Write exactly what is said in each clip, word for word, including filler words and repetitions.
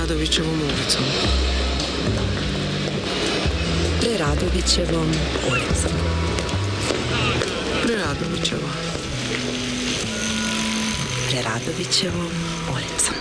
Preradovićevom ulicom. Preradovićevom ulicom. Preradovićeva. Preradovićevom ulicom.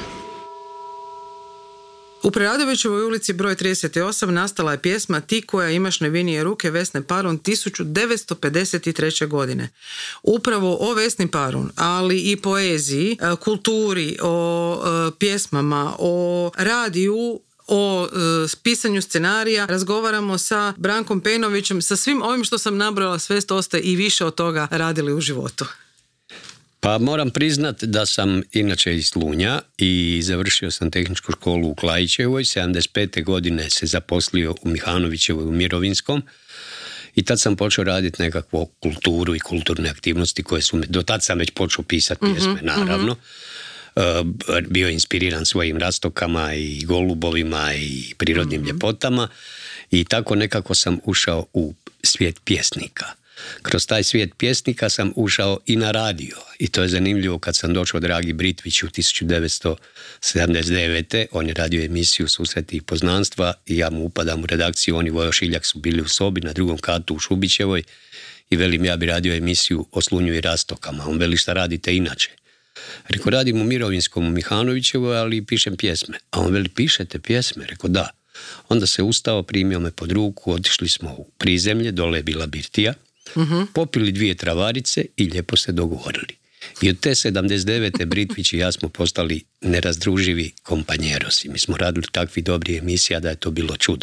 U Preradovićevoj ulici broj trideset osam nastala je pjesma Ti koja imaš nevinije ruke Vesne Parun tisuću devetsto pedeset treće. godine. Upravo o Vesni Parun, ali i poeziji, kulturi, o pjesmama, o radiju, o pisanju scenarija razgovaramo sa Brankom Pejnovićem, sa svim ovim što sam nabrojala, sve što ste i više od toga radili u životu. Pa moram priznat da sam inače iz Slunja i završio sam tehničku školu u Klajićevoj. sedamdeset pete. godine se zaposlio u Mihanovićevoj u Mirovinskom i tad sam počeo raditi nekakvu kulturu i kulturne aktivnosti koje su me, do tad sam već počeo pisati pjesme, mm-hmm, naravno. Mm-hmm. Bio je inspiriran svojim rastokama i golubovima i prirodnim mm-hmm. ljepotama i tako nekako sam ušao u svijet pjesnika. Kroz taj svijet pjesnika sam ušao i na radio i to je zanimljivo. Kad sam došao Dragi Britviću tisuću devetsto sedamdeset devete. on je radio emisiju Susreti i poznanstva i ja mu upadam u redakciju, oni Vojo Šiljak su bili u sobi na drugom katu u Šubićevoj i velim ja bi radio emisiju o Slunju i rastokama. On veli šta radite inače? Rekao radim u Mirovinskom u Mihanovićevoj, ali pišem pjesme. A on veli pišete pjesme? Rekao da. Onda se ustao, primio me pod ruku, otišli smo u prizemlje, dole je bila birtija. Uh-huh. Popili dvije travarice i lijepo se dogovorili. I od te sedamdeset devete. Britvić i ja smo postali nerazdruživi kompanjerosi. Mi smo radili takvi dobri emisija da je to bilo čudo.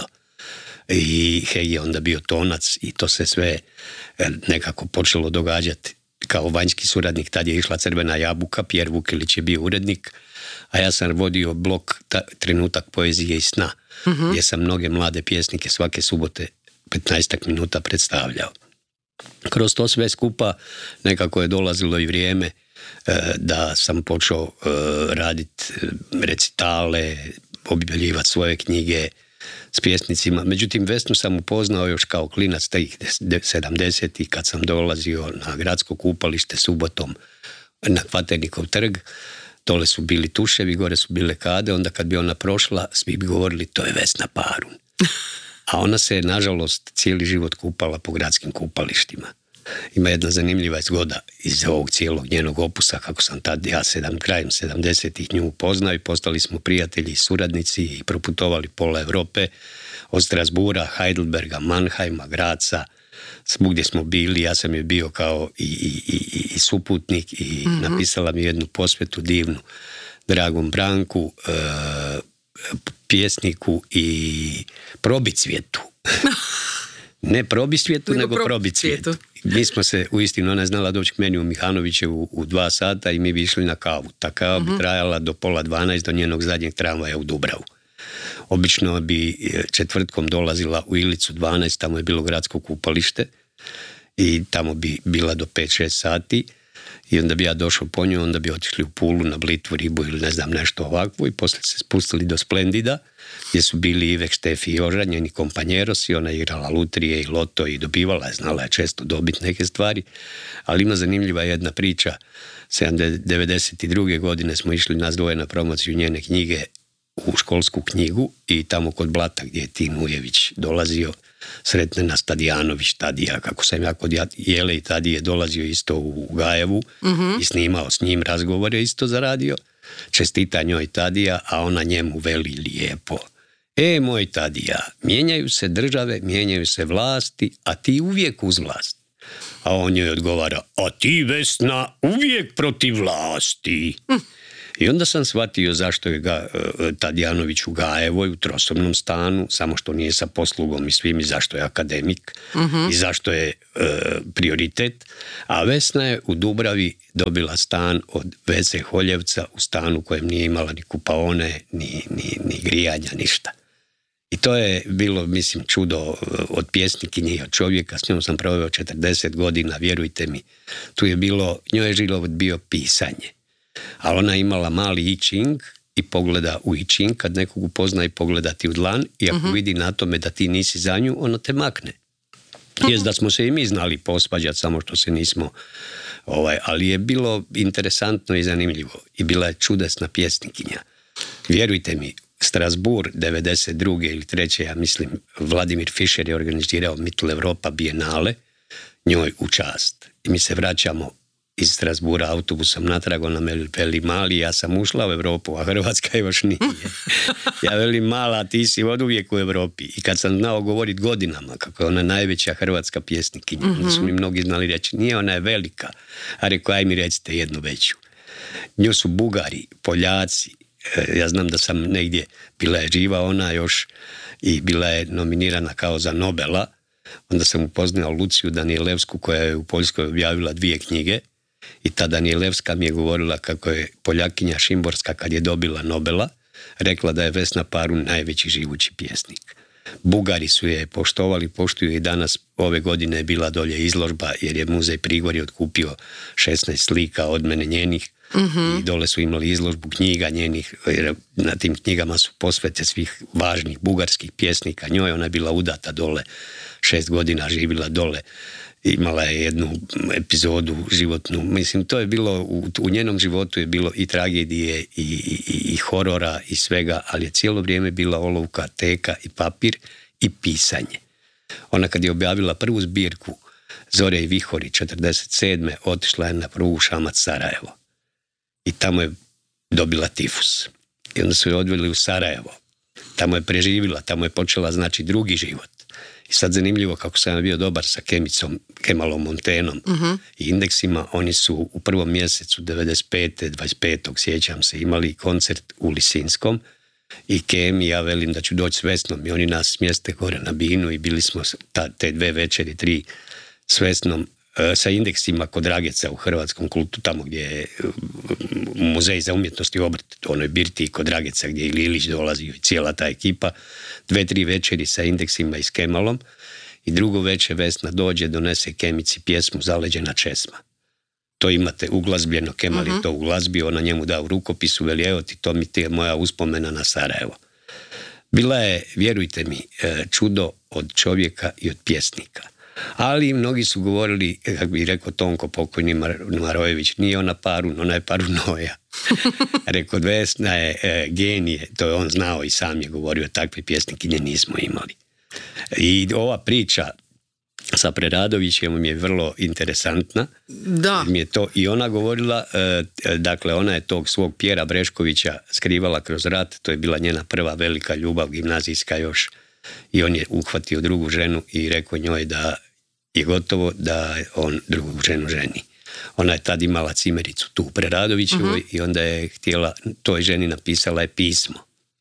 I Hej je onda bio tonac i to se sve nekako počelo događati. Kao vanjski suradnik tad je išla Crvena jabuka, Pjer Vukilić je bio urednik, a ja sam vodio blok ta, Trenutak poezije i sna, uh-huh. gdje sam mnoge mlade pjesnike svake subote petnaestak minuta predstavljao. Kroz to sve skupa nekako je dolazilo i vrijeme e, da sam počeo e, raditi recitale, objavljivati svoje knjige s pjesnicima. Međutim, Vesnu sam upoznao još kao klinac tih sedamdesetih kad sam dolazio na gradsko kupalište subotom na Kvaternikov trg. Dole su bili tuševi, gore su bile kade. Onda kad bi ona prošla, svi bi govorili to je Vesna Parun. A ona se je, nažalost, cijeli život kupala po gradskim kupalištima. Ima jedna zanimljiva zgoda iz ovog cijelog njenog opusa, kako sam tad, ja sedam, krajem sedamdesetih nju upoznao i postali smo prijatelji i suradnici i proputovali pola Europe, od Strasbura, Heidelberga, Mannheima, Graca, svugdje smo bili, ja sam je bio kao i, i, i, i suputnik i mm-hmm. napisala mi jednu posvetu divnu dragom Branku, e, pjesniku i probicvjetu. Ne probicvjetu, nego, nego probicvjetu. Mi smo se, uistinu, ona je znala doći k meni u Mihanovićevu u dva sata i mi bi išli na kavu. Ta kava uh-huh. bi trajala do pola dvanaest do njenog zadnjeg tramvaja u Dubravu. Obično bi četvrtkom dolazila u Ilicu dvanaest, tamo je bilo gradsko kupalište i tamo bi bila do pet šest sati. I onda bi ja došao po nju, onda bi otišli u Pulu na Blitvu, ribu ili ne znam nešto ovakvo i poslije se spustili do Splendida gdje su bili Ivek, Štefi i Joža, njeni kompanjerosi. Ona je igrala lutrije i loto i dobivala je, znala je često dobiti neke stvari, ali ima zanimljiva jedna priča. devedeset druge. godine smo išli nas dvoje na promociju njene knjige u školsku knjigu i tamo kod Blata gdje je Tin Ujević dolazio, sretne nas Tadijanović, Tadija, kako sam ja kod Jele i Tadije dolazio isto u Gajevu uh-huh. i snimao s njim razgovore isto za radio. Čestita njoj Tadija, a ona njemu veli lijepo. E, moj Tadija, mijenjaju se države, mijenjaju se vlasti, a ti uvijek uz vlast. A on joj odgovara, a ti, Vesna, uvijek protiv vlasti. Uh. I onda sam shvatio zašto je ga, Tadijanović u Gajevoj, u trosobnom stanu, samo što nije sa poslugom i svim, i zašto je akademik, uh-huh. i zašto je e, prioritet. A Vesna je u Dubravi dobila stan od Veze Holjevca u stanu kojem nije imala ni kupaone, ni, ni, ni grijanja, ništa. I to je bilo, mislim, čudo od pjesnikinje i od čovjeka. S njom sam proveo četrdeset godina, vjerujte mi. Tu je bilo, njoj je život bio pisanje. Ali ona imala mali I Ching i pogleda u I Ching, kad nekog upozna i pogleda ti u dlan i ako uh-huh. vidi na tome da ti nisi za nju, ona te makne. Uh-huh. Jest da smo se i mi znali posvađati, samo što se nismo, ovaj, ali je bilo interesantno i zanimljivo i bila je čudesna pjesnikinja. Vjerujte mi, Strasbourg devedeset druge ili treće, ja mislim, Vladimir Fischer je organizirao Mittel Europa bijenale, njoj u čast. I mi se vraćamo iz Strasbura autobusom natrag, ona me veli mali, ja sam ušla u Europu, a Hrvatska još nije. Ja veli mala, ti si od uvijek u Europi. I kad sam znao govoriti godinama kako je ona najveća hrvatska pjesnikinja, mm-hmm. su mi mnogi znali reći, nije, ona je velika. A rekao, aj mi recite jednu veću. Nju su Bugari, Poljaci, ja znam da sam negdje, bila je živa ona još i bila je nominirana kao za Nobela. Onda sam upoznao Luciju Danielewsku koja je u Poljskoj objavila dvije knjige i ta Danielewska mi je govorila kako je Poljakinja Šimborska kad je dobila Nobela rekla da je Vesna Parun najveći živući pjesnik. Bugari su je poštovali, poštuju i danas. Ove godine je bila dolje izložba jer je muzej Prigorje otkupio šesnaest slika od mene njenih. Mm-hmm. I dole su imali izložbu knjiga njenih, jer na tim knjigama su posvete svih važnih bugarskih pjesnika. Njoj ona je bila udata dole, šest godina živjela dole, imala je jednu epizodu životnu. Mislim, to je bilo, u, u njenom životu je bilo i tragedije i, i, i horora i svega, ali je cijelo vrijeme bila olovka, teka i papir i pisanje. Ona kad je objavila prvu zbirku Zore i vihori četrdeset sedme otišla je na prvu Šamac Sarajevo. I tamo je dobila tifus. I onda su je odveli u Sarajevo. Tamo je preživjela, tamo je počela znači drugi život. I sad zanimljivo kako sam bio dobar sa Kemicom, Kemalom Montenom uh-huh. i Indeksima. Oni su u prvom mjesecu devedeset pete dvadeset petog sjećam se, imali koncert u Lisinskom i Kemi, ja velim da ću doći s Vesnom i oni nas smjeste gore na binu i bili smo ta, te dve večeri, tri s Vesnom, sa Indeksima kod Drageca u Hrvatskom kultu, tamo gdje je muzej za umjetnost i obrt, onoj birti kod Drageca gdje je Lilić dolazio i cijela ta ekipa. Dve, tri večeri sa Indeksima i s Kemalom i drugo večer Vesna dođe, donese Kemici pjesmu Zaleđena česma. To imate uglazbljeno, Kemal uh-huh. je to uglazbio, ona njemu dao rukopisu, veli evo ti, to mi ti je moja uspomena na Sarajevo. Bila je, vjerujte mi, čudo od čovjeka i od pjesnika. Ali mnogi su govorili, kako bi rekao Tonko pokojni Marojević, nije ona Parun, ona je Parunoja. Rekao, Vesna je e, genije, to je on znao i sam je govorio, takve pjesnikinje nismo imali. I ova priča sa Preradovićem je vrlo interesantna. Da. Mi je to i ona govorila, e, dakle ona je tog svog Pjera Breškovića skrivala kroz rat, to je bila njena prva velika ljubav, gimnazijska još. I on je uhvatio drugu ženu i rekao njoj da je gotovo da on drugu ženu ženi. Ona je tad imala cimericu tu u Preradovićevoj uh-huh. i onda je htjela, toj ženi napisala je pismo.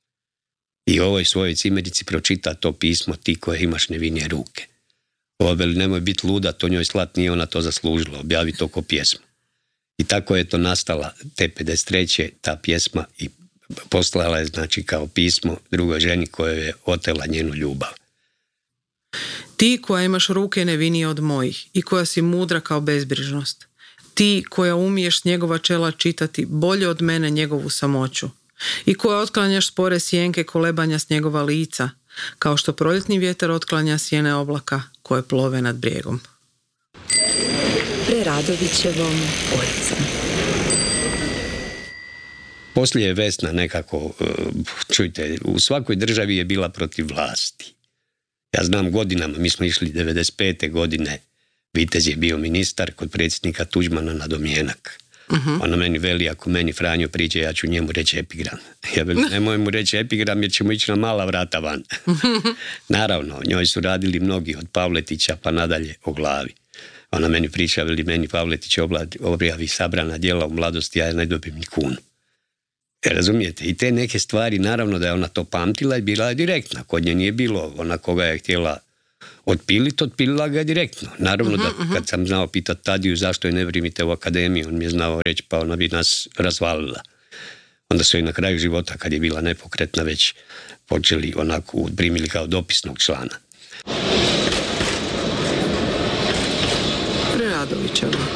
I ovoj svojoj cimerici pročita to pismo, ti koje imaš nevinije ruke. Ova veli, nemoj biti luda, to njoj slat, nije ona to zaslužila, objavi to ko pjesmu. I tako je to nastala te pedeset treće ta pjesma i poslala je znači kao pismo drugoj ženi koja je otela njenu ljubav. Ti koja imaš ruke nevinije od mojih i koja si mudra kao bezbrižnost. Ti koja umiješ s njegova čela čitati bolje od mene njegovu samoću i koja otklanjaš spore sjenke kolebanja s njegova lica, kao što proljetni vjetar otklanja sjene oblaka koje plove nad brijegom. Preradovićevom ulicom. Poslije je Vesna nekako, čujte, u svakoj državi je bila protiv vlasti. Ja znam godinama, mi smo išli devedeset pete godine, Vitez je bio ministar kod predsjednika Tuđmana na domjenak. Uh-huh. Ona meni veli, ako meni Franjo priđe, ja ću njemu reći epigram. Ja veli, nemoj mu reći epigram jer ćemo ići na mala vrata van. Naravno, njoj su radili mnogi od Pavletića pa nadalje o glavi. Ona meni priča, veli, meni Pavletić objavi sabrana djela u mladosti, ja ne dobijem ni kunu. Razumijete? I te neke stvari, naravno da je ona to pamtila i bila je direktna. Kod nje nije bilo, ona koga je htjela otpiliti, otpilila ga je direktno. Naravno da kad sam znao pitati Tadiju zašto je ne primite u akademiju, on mi je znao reći pa ona bi nas razvalila. Onda su je na kraju života, kad je bila nepokretna, već počeli onako primili kao dopisnog člana. Preradovićeva.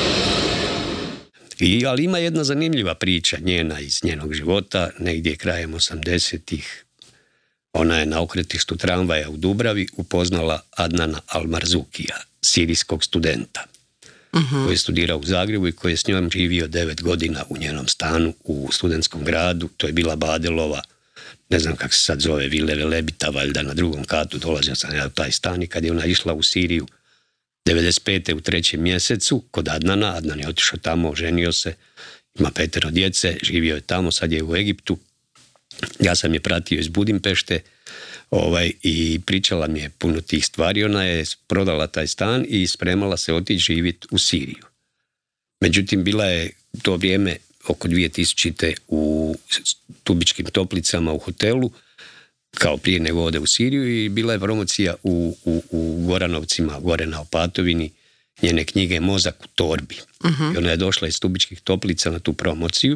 I, ali ima jedna zanimljiva priča njena iz njenog života, negdje krajem osamdesetih. Ona je na okretištu tramvaja u Dubravi upoznala Adnana Almarzukija, sirijskog studenta, uh-huh. koji je studirao u Zagrebu i koji je s njom živio devet godina u njenom stanu u studentskom gradu. To je bila Badelova, ne znam kako se sad zove, Vile Velebita, valjda na drugom katu, dolazio sam ja u taj stan i kad je ona išla u Siriju devedeset pete u trećem mjesecu kod Adnana, Adnan je otišao tamo, oženio se, ima petero djece, živio je tamo, sad je u Egiptu. Ja sam je pratio iz Budimpešte ovaj, i pričala mi je puno tih stvari. Ona je prodala taj stan i spremala se otići živjeti u Siriju. Međutim, bila je to vrijeme oko dvije tisućite u Stubičkim Toplicama u hotelu, kao prije nego ode u Siriju, i bila je promocija u, u, u Goranovcima, gore na Opatovini, njene knjige Mozak u torbi. Uh-huh. I ona je došla iz Stubičkih Toplica na tu promociju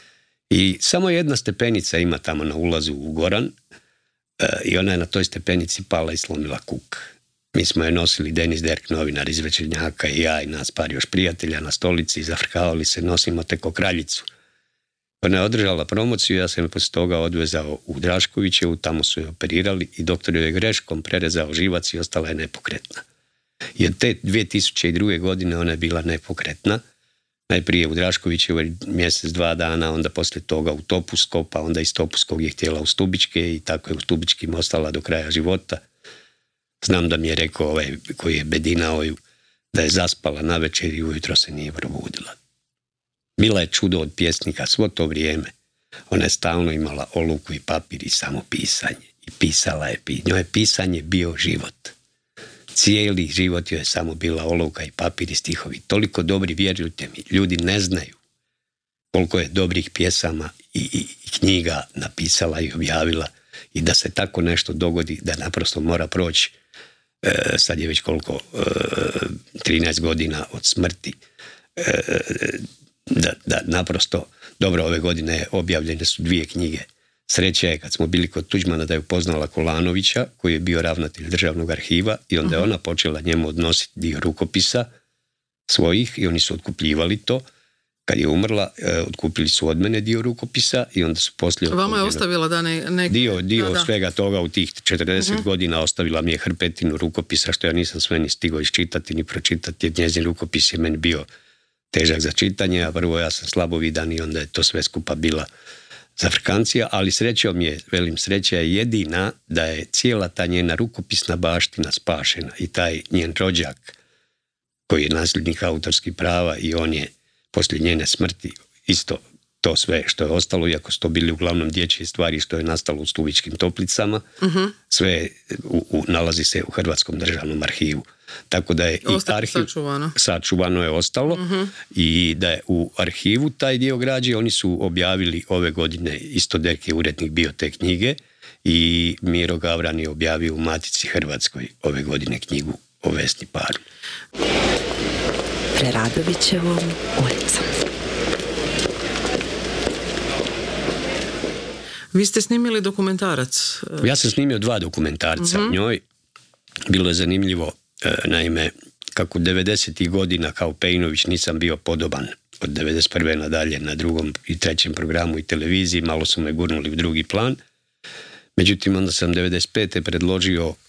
i samo jedna stepenica ima tamo na ulazu u Goran e, i ona je na toj stepenici pala i slomila kuk. Mi smo je nosili, Denis Derk, novinar iz Večernjaka, i ja i nas par još prijatelja na stolici, zafrkavali se, nosimo teko kraljicu. Ona je održala promociju, ja sam je poslije toga odvezao u Draškovićevu, tamo su je operirali i doktor je greškom prerezao živac i ostala je nepokretna. I od te dvije tisuće druge. godine ona je bila nepokretna. Najprije u Draškovićevoj mjesec, dva dana, onda poslije toga u Topusko, pa onda iz Topuskog je htjela u Stubičke i tako je u Stubičkim ostala do kraja života. Znam da mi je rekao ovaj koji je bedinao ju da je zaspala na večer i ujutro se nije probudila. Bila je čudo od pjesnika svo to vrijeme. Ona je stalno imala oluku i papir i samo pisanje. I pisala je, njoj je pisanje bio život. Cijeli život joj je samo bila olovka i papir i stihovi. Toliko dobri, vjerujte mi, ljudi ne znaju koliko je dobrih pjesama i, i, i knjiga napisala i objavila, i da se tako nešto dogodi da naprosto mora proći. E, sad je već koliko, e, trinaest godina od smrti, e, da, da naprosto, dobro, ove godine objavljene su dvije knjige. Sreća je kad smo bili kod Tuđmana da je upoznala Kolanovića, koji je bio ravnatelj državnog arhiva, i onda je ona počela njemu odnositi dio rukopisa svojih i oni su otkupljivali to. Kad je umrla, eh, otkupili su od mene dio rukopisa i onda su poslije... Vama je ostavila da ne... ne... Dio, dio da, da. svega toga u tih četrdeset uh-huh. godina ostavila mi je hrpetinu rukopisa, što ja nisam sve ni stigao iščitati ni pročitati, jer njezin rukopis je meni bio težak za čitanje, a prvo ja sam slabovidan i onda je to sve skupa bila zafrkancija, ali srećom je, velim, sreća je jedina da je cijela ta njena rukopisna baština spašena i taj njen rođak koji je nasljednik autorskih prava i on je poslije njene smrti isto to sve što je ostalo, iako su to bili uglavnom dječje stvari što je nastalo u Stubičkim Toplicama, uh-huh. sve u, u, nalazi se u Hrvatskom državnom arhivu. Tako da je Osta, i arhiv sačuvano. sačuvano je ostalo uh-huh. i da je u arhivu taj dio građe. Oni su objavili ove godine, isto Derk je urednik bio te knjige, i Miro Gavran je objavio u Matici Hrvatskoj ove godine knjigu o Vesni Parun. Preradovićevom ulicom. Vi ste snimili dokumentarac. Ja sam snimio dva dokumentarca uh-huh. njoj. Bilo je zanimljivo, naime, kako devedesetih godina kao Pejnović nisam bio podoban od devedeset prve nadalje na drugom i trećem programu i televiziji, malo su me gurnuli u drugi plan. Međutim, onda sam devedeset pete predložio uh,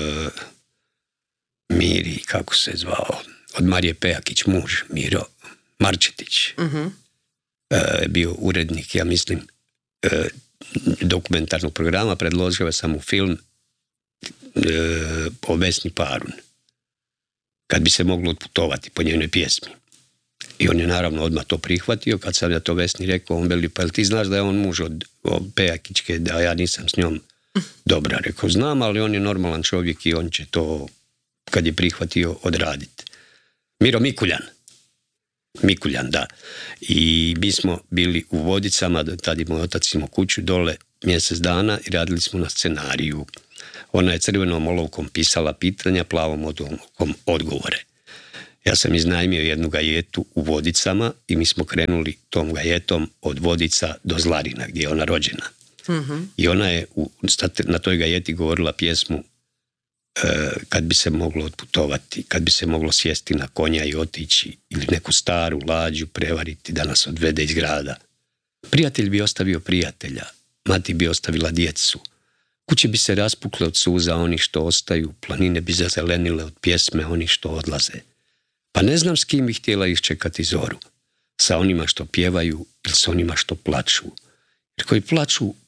Miri, kako se zvao, od Marije Pejakić muž, Miro Marčetić. Uh-huh. Uh, bio urednik, ja mislim, uh, dokumentarnog programa, predložio sam mu film uh, o Vesni Parun. Kad bi se moglo otputovati po njenoj pjesmi. I on je naravno odmah to prihvatio. Kad sam ja to Vesni rekao, on veli, pa jel ti znaš da je on muž od, od Pejakićke, da ja nisam s njom dobra? Rekao, znam, ali on je normalan čovjek i on će to, kad je prihvatio, odraditi. Miro Mikuljan. Mikuljan, da. I mi smo bili u Vodicama, tad je moj otac imao kuću dole mjesec dana i radili smo na scenariju. Ona je crvenom olovkom pisala pitanja, plavom olovkom odgovore. Ja sam iznajmio jednu gajetu u Vodicama i mi smo krenuli tom gajetom od Vodica do Zlarina, gdje je ona rođena. Mm-hmm. I ona je u, na toj gajeti govorila pjesmu e, kad bi se moglo otputovati, kad bi se moglo sjesti na konja i otići, ili neku staru lađu prevariti da nas odvede iz grada. Prijatelj bi ostavio prijatelja, mati bi ostavila djecu. Kuće bi se raspukle od suza oni što ostaju, planine bi zazelenile od pjesme oni što odlaze. Pa ne znam s kim bi htjela iščekati zoru. Sa onima što pjevaju ili s onima što plaču. Jer koji plaču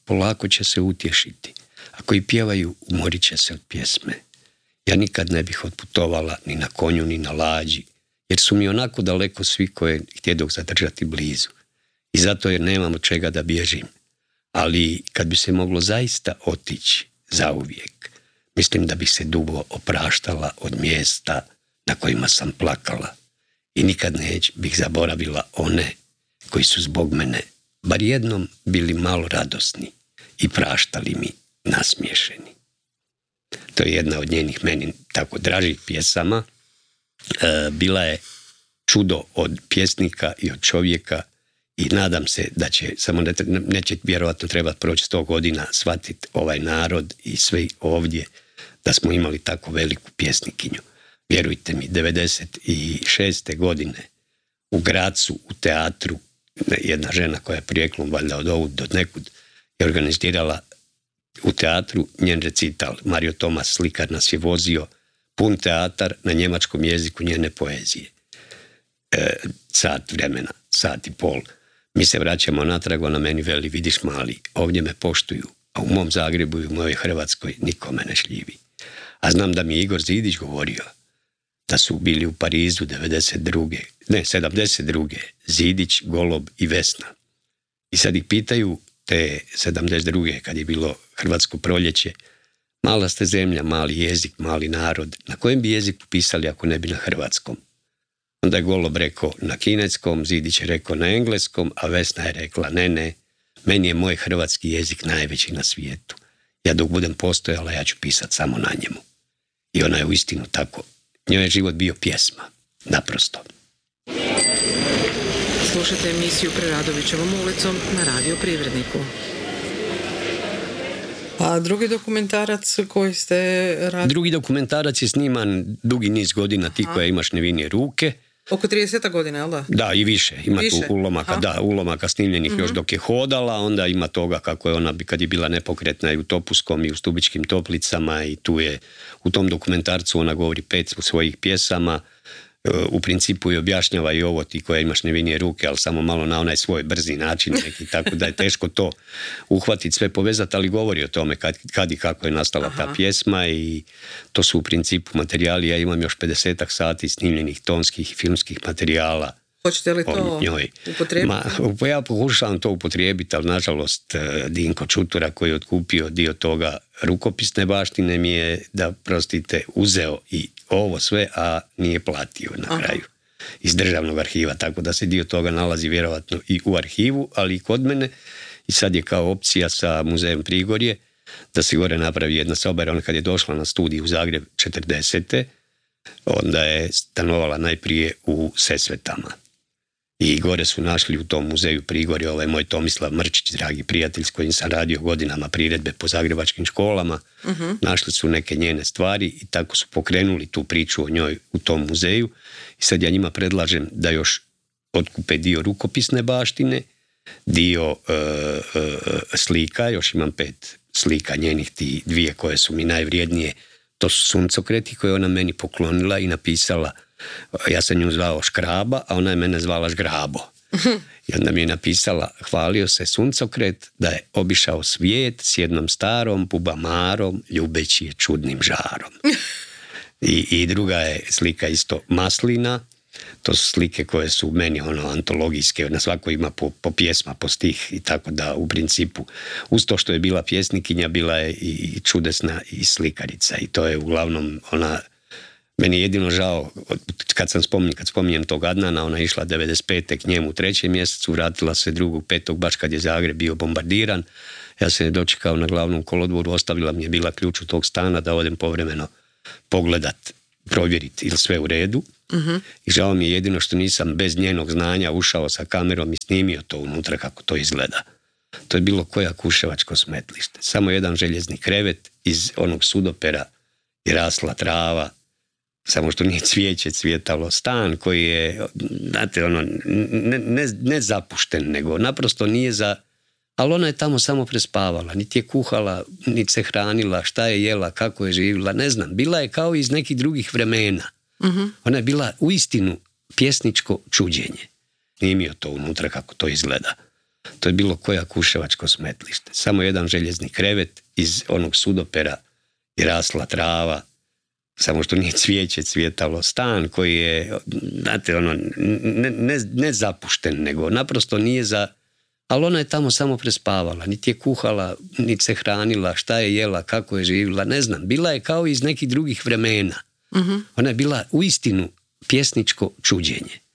polako će se utješiti. A koji pjevaju, umorit će se od pjesme. Ja nikad ne bih otputovala ni na konju, ni na lađi, jer su mi onako daleko svi koje htjedog zadržati blizu. I zato jer nemam od čega da bježim. Ali kad bi se moglo zaista otići zauvijek, mislim da bih se dugo opraštala od mjesta na kojima sam plakala i nikad neće bih zaboravila one koji su zbog mene bar jednom bili malo radosni i praštali mi nasmiješeni. To je jedna od njenih meni tako dražih pjesama. E, bila je čudo od pjesnika i od čovjeka i nadam se da će, samo ne, neće vjerojatno trebati proći sto godina shvatiti ovaj narod i sve ovdje da smo imali tako veliku pjesnikinju. Vjerujte mi, devedeset šeste godine u Gracu, u teatru, jedna žena koja je prijeklom valjda od ovud do nekud je organizirala u teatru njen recital. Mario Tomas, slikar, nas je vozio pun teatar na njemačkom jeziku njene poezije. E, sat vremena, sat i pol. Mi se vraćamo natrag, ona meni veli, vidiš mali, ovdje me poštuju, a u mom Zagrebu i u mojoj Hrvatskoj nikome ne šljivi. A znam da mi je Igor Zidić govorio da su bili u Parizu devedeset druge ne, sedamdeset druge Zidić, Golob i Vesna. I sad ih pitaju te sedamdeset druge kad je bilo Hrvatsko proljeće, mala ste zemlja, mali jezik, mali narod, na kojem bi jeziku pisali ako ne bi na hrvatskom? Onda je Golob rekao na kineskom, Zidić je rekao na engleskom, a Vesna je rekla ne, ne, meni je moj hrvatski jezik najveći na svijetu. Ja dok budem postojala, ja ću pisati samo na njemu. I ona je uistinu tako. Njoj je život bio pjesma, naprosto. Slušajte emisiju Preradovićevom ulicom na Radio Privredniku. A drugi dokumentarac koji ste radili? Drugi dokumentarac je sniman dugi niz godina, Ti koja imaš nevinije ruke. Oko trideset godina, jel da? Da, i više. Ima više? tu ulomaka, Aha. da, ulomaka snimljenih Mm-hmm. još dok je hodala, onda ima toga kako je ona, kad je bila nepokretna i u Topuskom i u Stubičkim toplicama i tu je, u tom dokumentarcu ona govori pet svojih pjesama, u principu i objašnjava i ovo Ti koja imaš nevinije ruke, ali samo malo na onaj svoj brzi način neki, tako da je teško to uhvatiti, sve povezati, ali govori o tome kad, kad i kako je nastala Aha. ta pjesma i to su u principu materijali. Ja imam još pedesetak sati snimljenih tonskih i filmskih materijala. Hoćete li to upotrijebiti? Ma, ja pokušavam to upotrijebiti, ali nažalost Dinko Čutura koji je otkupio dio toga rukopisne baštine mi je, da prostite, uzeo i ovo sve, a nije platio na Aha. kraju iz državnog arhiva, tako da se dio toga nalazi vjerojatno i u arhivu, ali i kod mene i sad je kao opcija sa muzejem Prigorje da se gore napravi jedna soba, jer ona kad je došla na studij u Zagreb četrdesete onda je stanovala najprije u Sesvetama. I gore su našli u tom muzeju Prigorje ovaj moj Tomislav Mrčić, dragi prijatelj s kojim sam radio godinama priredbe po zagrebačkim školama. Uh-huh. Našli su neke njene stvari i tako su pokrenuli tu priču o njoj u tom muzeju. I sad ja njima predlažem da još otkupe dio rukopisne baštine, dio uh, uh, slika, još imam pet slika njenih, ti dvije koje su mi najvrijednije. To su suncokreti koje ona meni poklonila i napisala. Ja sam nju zvao Škraba, a ona je mene zvala Žgrabo. I onda mi je napisala, hvalio se suncokret da je obišao svijet s jednom starom pubamarom, ljubeći je čudnim žarom. I, i druga je slika isto Maslina. To su slike koje su meni ono antologijske, na svako ima po, po pjesma, po stih i tako da u principu uz to što je bila pjesnikinja bila je i čudesna i slikarica i to je uglavnom ona, meni je jedino žao kad sam spominjem, kad spominjem tog Adnana, ona je išla devedeset pete k njemu u trećem mjesecu, vratila se drugog petog baš kad je Zagreb bio bombardiran, ja sam je dočekao na glavnom kolodvoru, ostavila mi je bila ključ u tog stana da odem povremeno pogledat, provjeriti ili sve u redu. Uh-huh. I žao mi je jedino što nisam bez njenog znanja ušao sa kamerom i snimio to unutra kako to izgleda. To je bilo koja kuševačko smetlište. Samo jedan željezni krevet, iz onog sudopera je rasla trava, samo što nije cvijeće cvjetalo. Stan koji je, znate, ono, ne, ne, ne zapušten, nego naprosto nije za... Ali ona je tamo samo prespavala, niti je kuhala, niti se hranila, šta je jela, kako je živjela, ne znam. Bila je kao iz nekih drugih vremena. Uh-huh. Ona je bila uistinu pjesničko čuđenje. Nije mi to unutra kako to izgleda. To je bilo koja kuševačko smetlište. Samo jedan željezni krevet, iz onog sudopera je rasla trava, samo što nije cvijeće cvjetalo. Stan koji je, znate, ono, ne, ne, ne zapušten, nego naprosto nije za... Ali ona je tamo samo prespavala, niti je kuhala, niti se hranila, šta je jela, kako je živjela, ne znam. Bila je kao iz nekih drugih vremena. Uh-huh. Ona je bila uistinu pjesničko čuđenje.